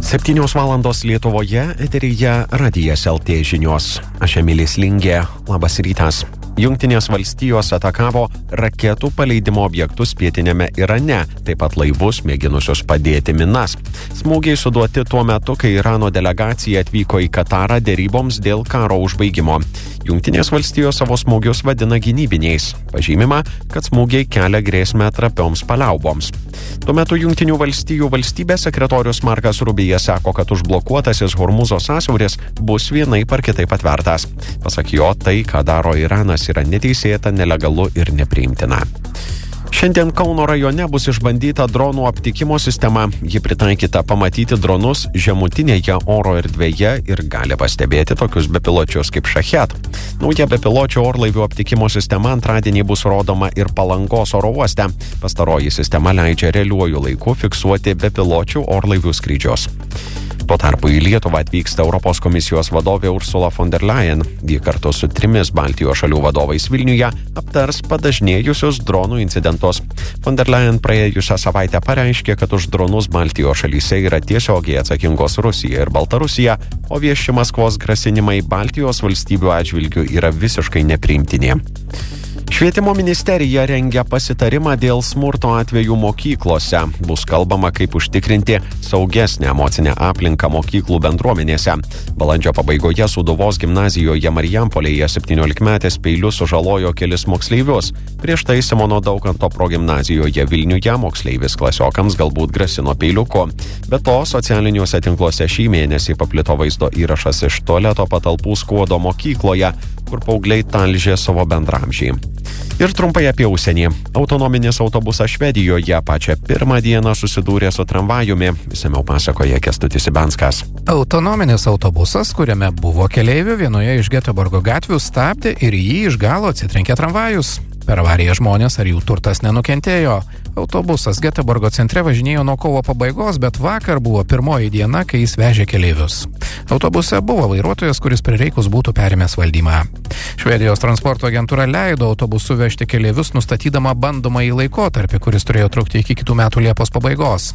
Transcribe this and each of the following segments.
7 valandos Lietuvoje, eteryje Radijas LT žinios. Aš Emilis Lingė, labas rytas. Jungtinės valstijos atakavo raketų paleidimo objektus pietiniame Irane, taip pat laivus mėginusius padėti minas. Smūgiai suduoti tuo metu, kai Irano delegacija atvyko į Katarą deryboms dėl karo užbaigimo. Jungtinės valstijos savo smūgius vadina gynybiniais. Pažymima, kad smūgiai kelia grėsmę trapioms paliauboms. Tuo metu Jungtinių valstijų valstybės sekretorius Markas Rubijas sako, kad užblokuotasis Hormuzo sąsiauris bus vienaip ar kitaip atvertas. Pasak jo, tai, ką daro Iranas, yra neteisėta, nelegalu ir nepriimtina. Šiandien Kauno rajone bus išbandyta dronų aptikimo sistema. Ji pritaikyta pamatyti dronus žemutinėje oro erdvėje ir gali pastebėti tokius bepiločius kaip Shahed. Nauja bepiločių orlaivių aptikimo sistema antradienį bus rodoma ir Palangos oro uoste. Pastaroji sistema leidžia realiuoju laiku fiksuoti bepiločių orlaivių skrydžius. Tuo tarpu į Lietuvą atvyksta Europos komisijos vadovė Ursula von der Leyen. Ji kartu su 3 Baltijos šalių vadovais Vilniuje aptars padažnėjusius dronų incidentus. Von der Leyen praėjusią savaitę pareiškė, kad už dronus Baltijos šalyse yra tiesiogiai atsakingos Rusija ir Baltarusija, o vieši Maskvos grasinimai Baltijos valstybių atžvilgių yra visiškai nepriimtini. Švietimo ministerija rengia pasitarimą dėl smurto atvejų mokyklose. Bus kalbama, kaip užtikrinti saugesnę emocinę aplinką mokyklų bendruomenėse. Balandžio pabaigoje Sūduvos gimnazijoje Marijampolėje 17-metės peiliu sužalojo kelis moksleivius. Prieš tai Simono Daukanto progimnazijoje Vilniuje moksleivis klasiokams galbūt grasino peiliuku. Be to, socialiniuose tinkluose šį mėnesį paplito vaizdo įrašas iš tualeto patalpų Skuodo mokykloje, kur paaugliai talžė savo bendramžį. Ir trumpai apie užsienį. Autonominis autobusas Švedijoje pačią pirmą dieną susidūrė su tramvajumi. Išsamiau pasakoja Kęstutis Ibenskas. Autonominis autobusas, kuriame buvo keleivių, vienoje iš Göteborgo gatvių stabdė ir į jį iš galo atsitrenkė tramvajus. Per avariją žmonės ar jų turtas nenukentėjo. Autobusas Göteborgo centre važinėjo nuo kovo pabaigos, bet vakar buvo pirmoji diena, kai jis vežė keleivius. Autobuse buvo vairuotojas, kuris prireikus būtų perimęs valdymą. Švedijos transporto agentūra leido autobusu vežti keleivius, nustatydama bandomąjį laikotarpį, kuris turėjo trukti iki kitų metų Liepos pabaigos.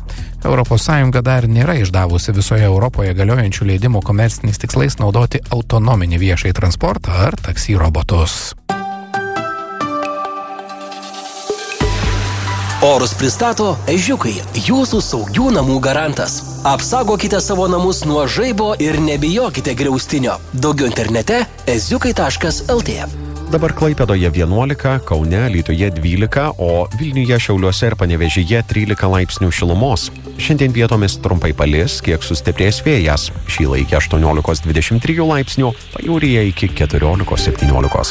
ES dar nėra išdavusi visoje Europoje galiojančių leidimų komerciniais tikslais naudoti autonominį viešąjį transportą ar taksi robotus. Orus pristato Ežiukai, jūsų saugių namų garantas. Apsaugokite savo namus nuo žaibo ir nebijokite griaustinio. Daugiau internete eziukai.lt. Dabar Klaipėdoje 11, Kaune, Alytuje 12, o Vilniuje, Šiauliuose ir Panevėžyje 13 laipsnių šilumos. Šiandien vietomis trumpai palis, kiek sustiprės vėjas. Šį laikę 18-23 laipsnių, pajūryje iki 14-17.